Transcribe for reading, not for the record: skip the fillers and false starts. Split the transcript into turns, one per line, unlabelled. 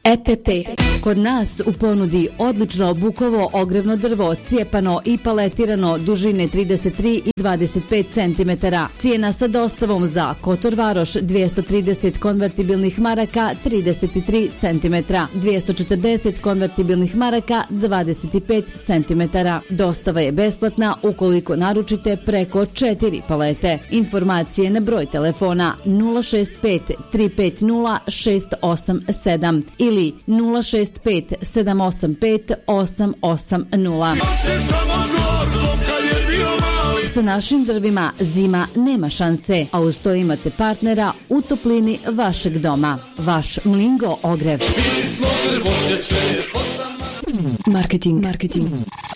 EPP. Kod nas u ponudi odlično bukovo ogrevno drvo, cijepano i paletirano dužine 33 i 25 cm. Cijena sa dostavom za Kotor Varoš 230 konvertibilnih maraka 33 cm, 240 konvertibilnih maraka 25 cm. Dostava je besplatna ukoliko naručite preko 4 palete. Informacije na broj telefona 065 350 687 ili 065 785 880. Sa našim drvima zima nema šanse, a uz to imate partnera u toplini vašeg doma. Vaš Mlingo ogrev. Marketing.